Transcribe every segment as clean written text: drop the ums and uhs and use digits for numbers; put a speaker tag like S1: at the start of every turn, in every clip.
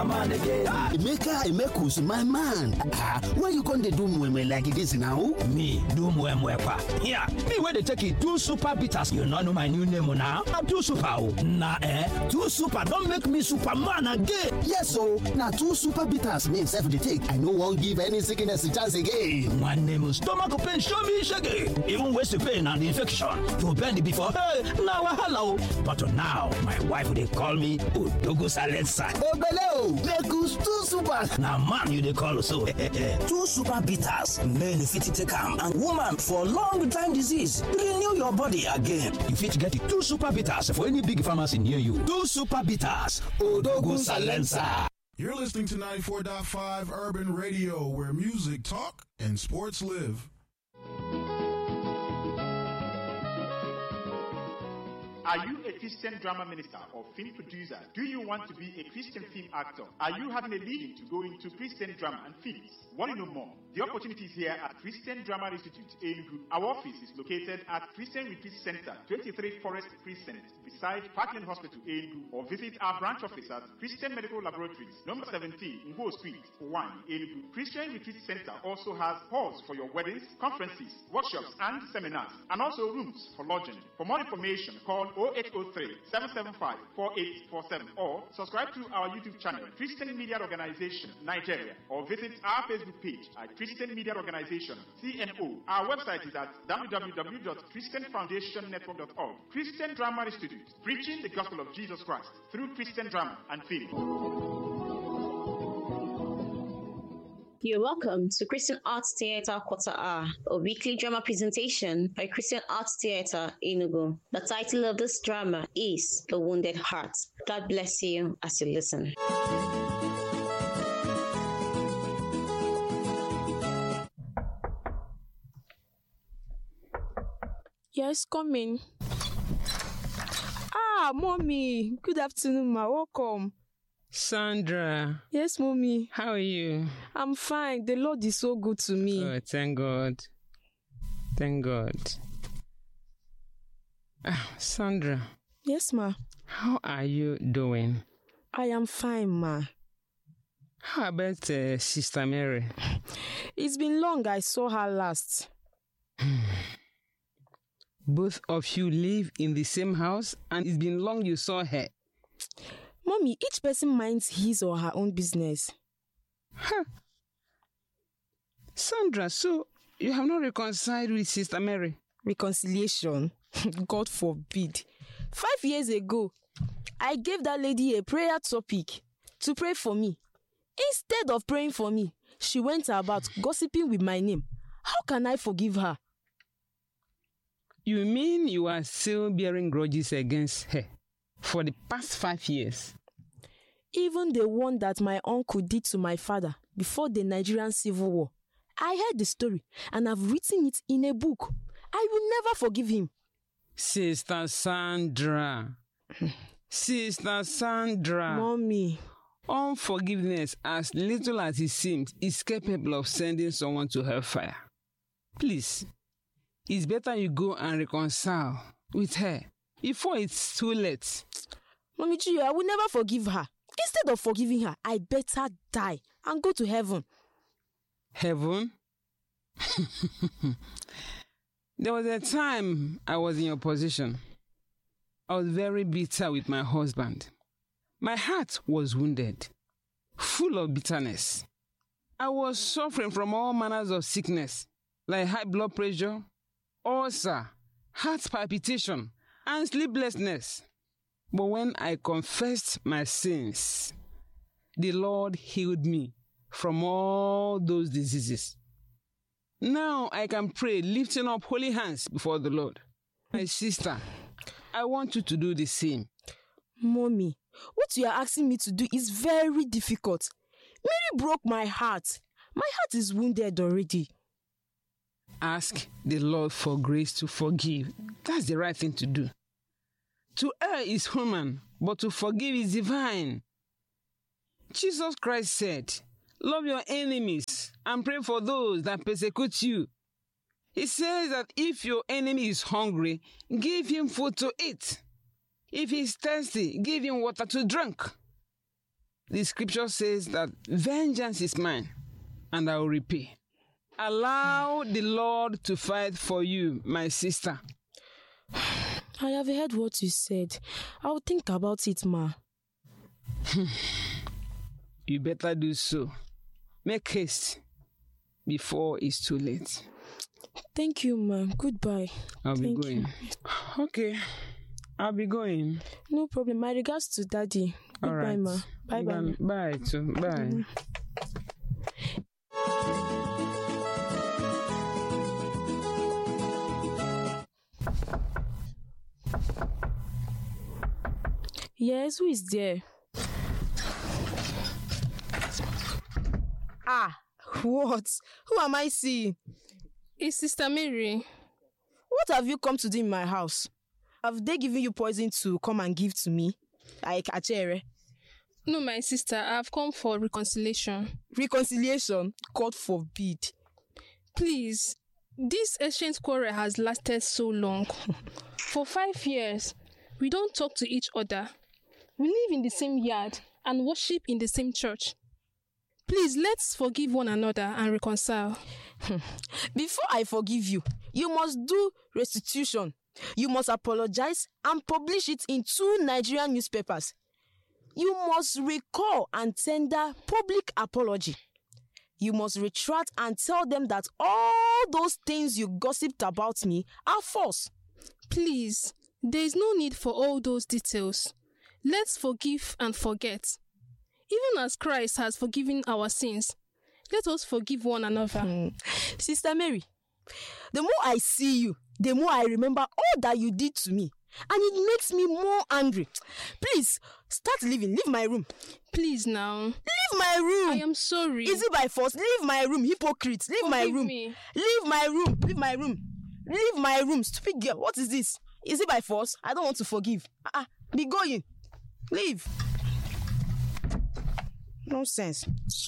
S1: Man again.
S2: Emekus, my man. Why you can't do mweme like this now?
S1: Me, do mweme kwa. Yeah, me where they take it 2 super bitters. You know my new name now? I'm 2 super. Nah, 2 super don't make me Superman again.
S2: Yes, so now 2 super bitters means every take. I no one give any sickness a chance again.
S1: One name is stomach pain, show me shaggy. Even waste pain and infection. You bend before. Hey, now hello. But now my wife they call me Odogo Salensa.
S2: Oh, hello. Emekus 2 super.
S1: Now man you they call so.
S3: 2 super bitters. Men fit take am and woman for long time disease. Renew your body again.
S1: You fit get 2 super bitters for any big pharmacy near you. 2 super bitters. Odogo Salensa.
S4: You're listening to 94.5 Urban Radio, where music talk and sports live.
S5: Are you a Christian drama minister or film producer? Do you want to be a Christian film actor? Are you having a leading to go into Christian drama and films? Want to know more? The opportunity is here at Christian Drama Institute, Enugu. Our office is located at Christian Retreat Center, 23 Forest Precinct, beside Parkland Hospital, Enugu, or visit our branch office at Christian Medical Laboratories, number 17, Ngo Street, 1, Enugu. Christian Retreat Center also has halls for your weddings, conferences, workshops, and seminars, and also rooms for lodging. For more information, call 0803-775-4847 or subscribe to our YouTube channel, Christian Media Organization, Nigeria, or visit our Facebook page at Christian Media Organization, CMO. Our website is at www.christianfoundationnetwork.org. Christian Drama Institute, preaching the gospel of Jesus Christ through Christian drama and film.
S6: You're welcome to Christian Arts Theatre Quarter Hour, a weekly drama presentation by Christian Arts Theatre Enugu. The title of this drama is The Wounded Heart. God bless you as you listen.
S7: Yes, come in. Mommy. Good afternoon, ma. Welcome.
S8: Sandra.
S7: Yes, Mommy.
S8: How are you?
S7: I'm fine. The Lord is so good to me.
S8: Oh, thank God. Thank God. Sandra.
S7: Yes, ma.
S8: How are you doing?
S7: I am fine, ma.
S8: How about Sister Mary?
S7: It's been long I saw her last.
S8: Both of you live in the same house and it's been long you saw her.
S7: Mommy, each person minds his or her own business.
S8: Huh. Sandra, so you have not reconciled with Sister Mary?
S7: Reconciliation? God forbid. 5 years ago, I gave that lady a prayer topic to pray for me. Instead of praying for me, she went about gossiping with my name. How can I forgive her?
S8: You mean you are still bearing grudges against her for the past 5 years?
S7: Even the one that my uncle did to my father before the Nigerian Civil War. I heard the story and I've written it in a book. I will never forgive him.
S8: Sister Sandra. Sister Sandra.
S7: Mommy.
S8: Unforgiveness, as little as it seems, is capable of sending someone to hellfire. Please, it's better you go and reconcile with her before it's too late.
S7: Mommy Chiyo, I will never forgive her. Instead of forgiving her, I better die and go to heaven.
S8: Heaven? There was a time I was in your position. I was very bitter with my husband. My heart was wounded, full of bitterness. I was suffering from all manners of sickness, like high blood pressure, ulcer, heart palpitation, and sleeplessness. But when I confessed my sins, the Lord healed me from all those diseases. Now I can pray lifting up holy hands before the Lord. My sister, I want you to do the same.
S7: Mommy, what you are asking me to do is very difficult. Mary broke my heart. My heart is wounded already.
S8: Ask the Lord for grace to forgive. That's the right thing to do. To err is human, but to forgive is divine. Jesus Christ said, love your enemies and pray for those that persecute you. He says that if your enemy is hungry, give him food to eat. If he's thirsty, give him water to drink. The scripture says that vengeance is mine, and I will repay. Allow the Lord to fight for you, my sister.
S7: I have heard what you said. I'll think about it, ma.
S8: You better do so. Make haste before it's too late.
S7: Thank you, ma. Goodbye.
S8: I'll be
S7: Thank
S8: going.
S7: you.
S8: Okay. I'll be going.
S7: No problem. My regards to Daddy.
S8: All
S7: Goodbye,
S8: right.
S7: ma. Bye-bye.
S8: Bye, too. Bye.
S7: Yes, who is there? Ah, what? Who am I seeing?
S9: It's Sister Mary.
S7: What have you come to do in my house? Have they given you poison to come and give to me? Like Achere?
S9: No, my sister, I've come for reconciliation.
S7: Reconciliation? God forbid.
S9: Please, this ancient quarrel has lasted so long. For 5 years, we don't talk to each other. We live in the same yard and worship in the same church. Please, let's forgive one another and reconcile.
S7: Before I forgive you, you must do restitution. You must apologize and publish it in 2 Nigerian newspapers. You must recall and tender public apology. You must retract and tell them that all those things you gossiped about me are false.
S9: Please, there is no need for all those details. Let's forgive and forget. Even as Christ has forgiven our sins, let us forgive one another.
S7: Sister Mary, the more I see you, the more I remember all that you did to me. And it makes me more angry. Please, start leaving. Leave my room.
S9: Please now.
S7: Leave my room.
S9: I am sorry.
S7: Is it by force? Leave my room, hypocrite. Leave my room.
S9: Me.
S7: Leave my room. Leave my room. Leave my room. Stupid girl. What is this? Is it by force? I don't want to forgive. Be going. Leave. Nonsense.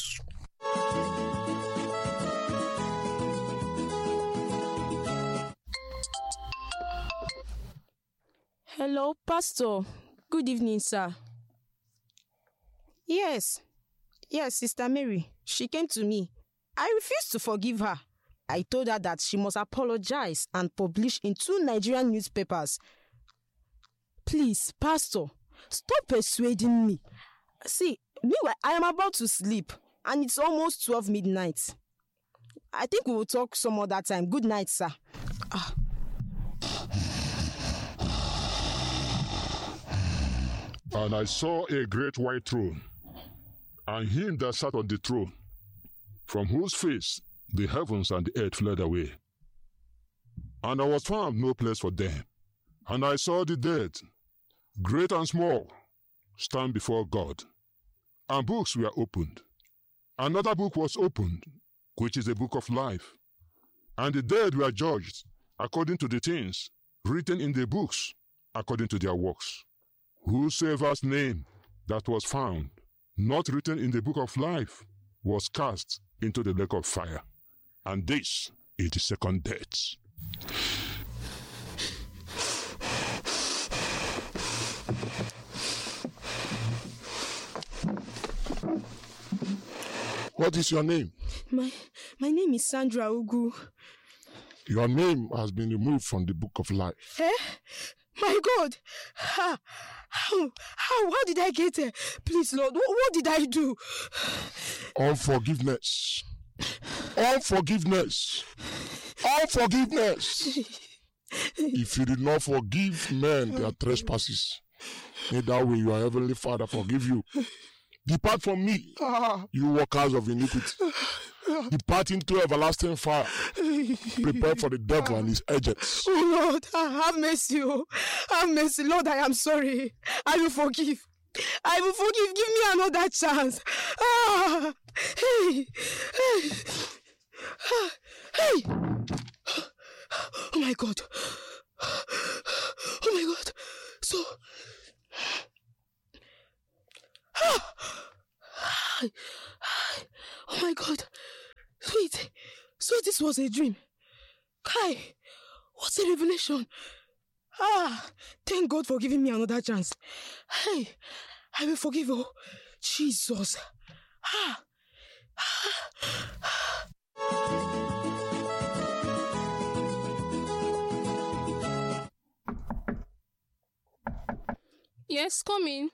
S7: Hello, Pastor. Good evening, sir. Yes, Sister Mary. She came to me. I refused to forgive her. I told her that she must apologize and publish in 2 Nigerian newspapers. Please, Pastor, stop persuading me. See, meanwhile, I am about to sleep, and it's almost 12 midnight. I think we will talk some other time. Good night, sir.
S10: And I saw a great white throne, and him that sat on the throne, from whose face the heavens and the earth fled away. And there was found no place for them. And I saw the dead, great and small, stand before God. And books were opened. Another book was opened, which is the book of life. And the dead were judged according to the things written in the books, according to their works. Whosoever's name that was found, not written in the book of life, was cast into the lake of fire. And this is the second death. What is your name?
S7: My name is Sandra Ugu.
S10: Your name has been removed from the book of life.
S7: My God! How did I get there? Please, Lord, what did I do?
S10: Unforgiveness. Unforgiveness. Unforgiveness. If you did not forgive men their trespasses, neither will your heavenly Father forgive you. Depart from me, you workers of iniquity. Depart into everlasting fire. Prepare for the devil and his agents.
S7: Oh Lord, have mercy. Have mercy. Lord, I am sorry. I will forgive. I will forgive. Give me another chance. Hey. Oh my God. Oh my God. So... Oh my God. Sweet. So this was a dream. Kai, what a revelation. Thank God for giving me another chance. Hey, I will forgive you. Jesus.
S9: Yes, come in.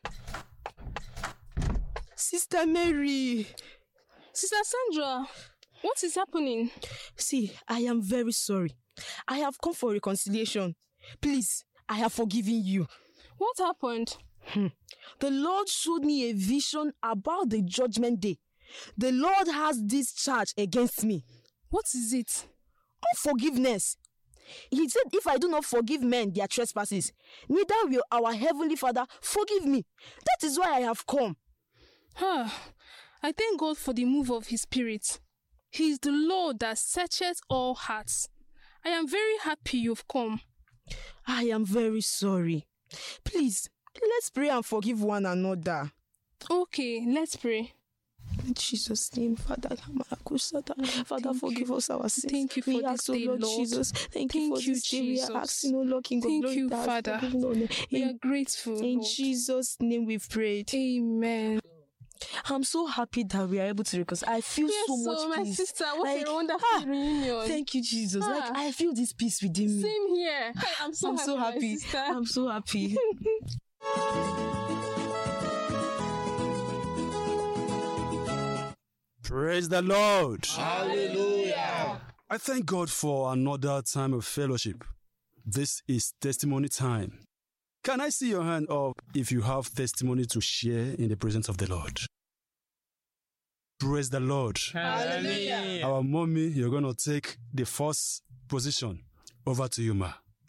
S7: Sister Mary.
S9: Sister Sandra, what is happening?
S7: See, I am very sorry. I have come for reconciliation. Please, I have forgiven you.
S9: What happened?
S7: The Lord showed me a vision about the judgment day. The Lord has this charge against me.
S9: What is it?
S7: Unforgiveness. He said, if I do not forgive men their trespasses, neither will our Heavenly Father forgive me. That is why I have come.
S9: I thank God for the move of His Spirit. He is the Lord that searcheth all hearts. I am very happy you've come.
S7: I am very sorry. Please, let's pray and forgive one another.
S9: Okay, let's pray.
S7: In Jesus' name, Father, forgive us our sins.
S9: Thank you for this day, Lord.
S7: Jesus. Thank you for this day. We are asking, O Lord, King of
S9: Thank
S7: Glory,
S9: you, Father. We are grateful,
S7: In
S9: Lord.
S7: Jesus' name we've prayed.
S9: Amen.
S7: I'm so happy that we are able to reconcile. I feel so much
S9: my
S7: peace.
S9: sister, what a wonderful reunion.
S7: Thank you, Jesus. I feel this peace within me.
S9: Same here. I'm so happy. My sister.
S7: I'm so happy.
S11: Praise the Lord.
S12: Hallelujah.
S11: I thank God for another time of fellowship. This is testimony time. Can I see your hand up if you have testimony to share in the presence of the Lord? Praise the Lord.
S12: Hallelujah.
S11: Our mommy, you're going to take the first position. Over to you, ma.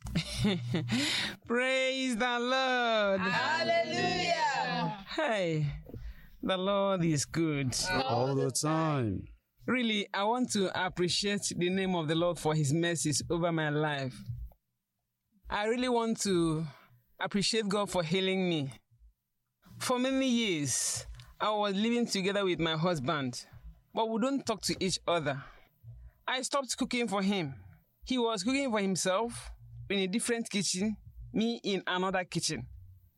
S8: Praise the Lord.
S12: Hallelujah.
S8: Hey, the Lord is good.
S11: All the time.
S8: Really, I want to appreciate the name of the Lord for His mercies over my life. I really want to appreciate God for healing me. For many years, I was living together with my husband, but we don't talk to each other. I stopped cooking for him. He was cooking for himself in a different kitchen, me in another kitchen.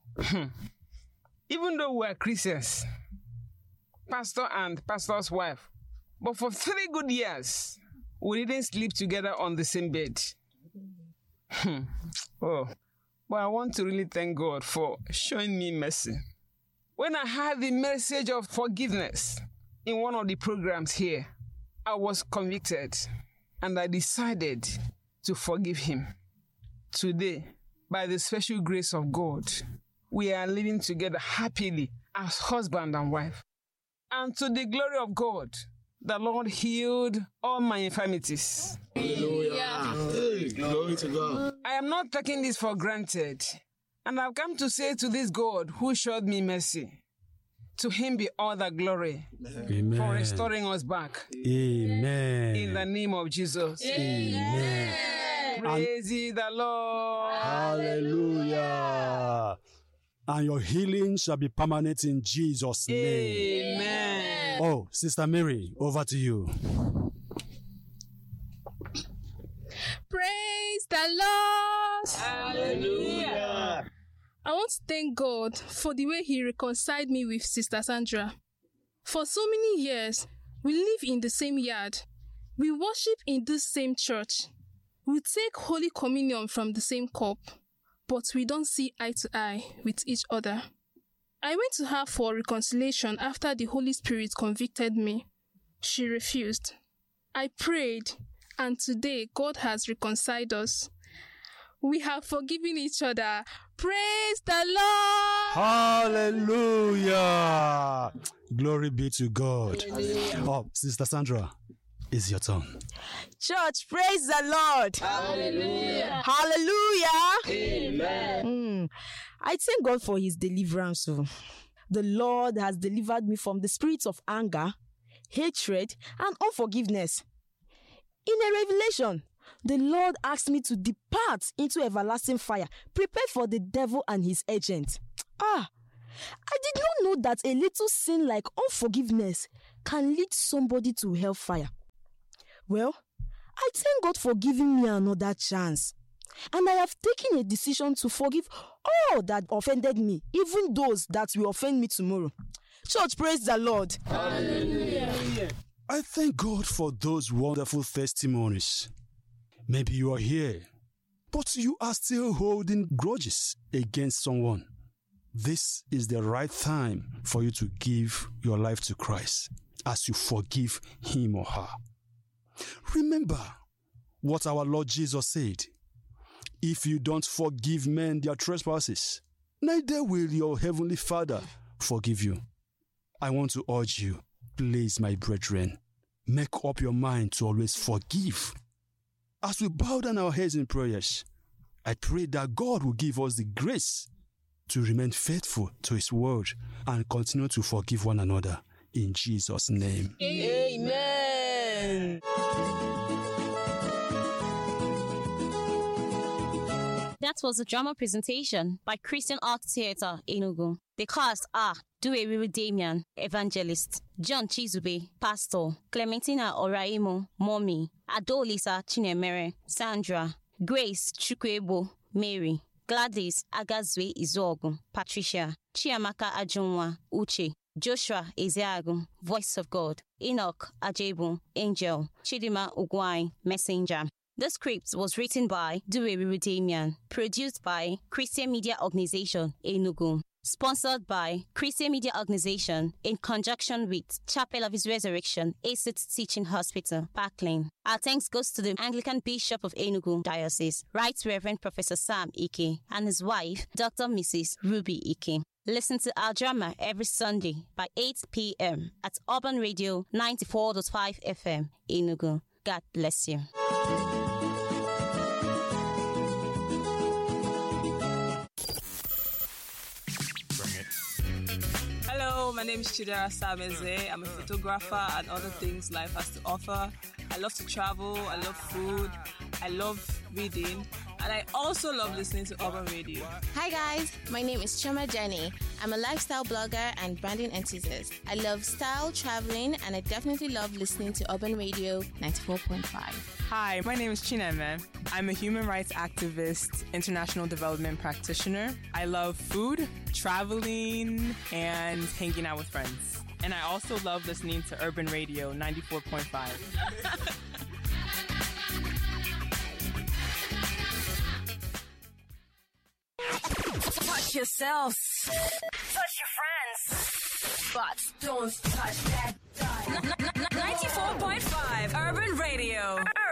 S8: Even though we are Christians, pastor and pastor's wife, but for 3 good years, we didn't sleep together on the same bed. But I want to really thank God for showing me mercy. When I heard the message of forgiveness in one of the programs here, I was convicted and I decided to forgive him. Today, by the special grace of God, we are living together happily as husband and wife. And to the glory of God, the Lord healed all my infirmities.
S12: Hallelujah. Hey, glory to God.
S8: I am not taking this for granted. And I've come to say to this God who showed me mercy, to Him be all the glory.
S11: Amen.
S8: For restoring us back.
S11: Amen.
S8: In the name of Jesus.
S11: Amen.
S8: Praise ye the Lord.
S11: Hallelujah. And your healing shall be permanent in Jesus' name.
S8: Amen.
S11: Oh, Sister Mary, over to you.
S9: Praise the Lord.
S12: Hallelujah.
S9: I want to thank God for the way He reconciled me with Sister Sandra. For so many years, we live in the same yard. We worship in this same church. We take Holy Communion from the same cup, but we don't see eye to eye with each other. I went to her for reconciliation after the Holy Spirit convicted me. She refused. I prayed, and today God has reconciled us. We have forgiven each other. Praise the Lord!
S11: Hallelujah! Glory be to God. Oh, Sister Sandra, it's your turn.
S7: Church, praise the Lord.
S12: Hallelujah.
S7: Hallelujah.
S12: Amen.
S7: I thank God for His deliverance. The Lord has delivered me from the spirits of anger, hatred, and unforgiveness. In a revelation, the Lord asked me to depart into everlasting fire, prepared for the devil and his agent. I did not know that a little sin like unforgiveness can lead somebody to hellfire. Well, I thank God for giving me another chance. And I have taken a decision to forgive all that offended me, even those that will offend me tomorrow. Church, praise the Lord.
S12: Hallelujah.
S11: I thank God for those wonderful testimonies. Maybe you are here, but you are still holding grudges against someone. This is the right time for you to give your life to Christ as you forgive him or her. Remember what our Lord Jesus said. If you don't forgive men their trespasses, neither will your heavenly Father forgive you. I want to urge you, please, my brethren, make up your mind to always forgive. As we bow down our heads in prayers, I pray that God will give us the grace to remain faithful to his word and continue to forgive one another. In Jesus' name.
S7: Amen.
S6: That was a drama presentation by Christian Art Theatre, Enugu. The cast are Duewiri Damian, Evangelist, John Chizube, Pastor, Clementina Oraimo, Mommy, Adolisa Chinemere, Sandra, Grace Chukwebo, Mary, Gladys Agazwe Izogu, Patricia, Chiamaka Ajunwa, Uche, Joshua Ezeagu, Voice of God, Enoch Ajebu, Angel, Chidima Ugwai, Messenger. The script was written by Duewiri Damian, produced by Christian Media Organization, Enugu, sponsored by Christian Media Organization in conjunction with Chapel of His Resurrection, ACIT Teaching Hospital, Parkland. Our thanks goes to the Anglican Bishop of Enugu Diocese, Right Reverend Professor Sam Ike, and his wife, Dr. Mrs. Ruby Ike. Listen to our drama every Sunday by 8 p.m. at Urban Radio 94.5 FM, Enugu. God bless you.
S13: Hello, my name is Chidera Sameze. I'm a photographer and other things life has to offer. I love to travel, I love food, I love reading, and I also love listening to Urban Radio.
S14: Hi guys, my name is Choma Jenny. I'm a lifestyle blogger and branding enthusiast. I love style, traveling, and I definitely love listening to Urban Radio 94.5.
S15: Hi, my name is Chineme. I'm a human rights activist, international development practitioner. I love food, traveling, and hanging out with friends. And I also love listening to Urban Radio 94.5.
S16: Touch yourselves. Touch your friends. But don't touch that. 94.5 Urban Radio.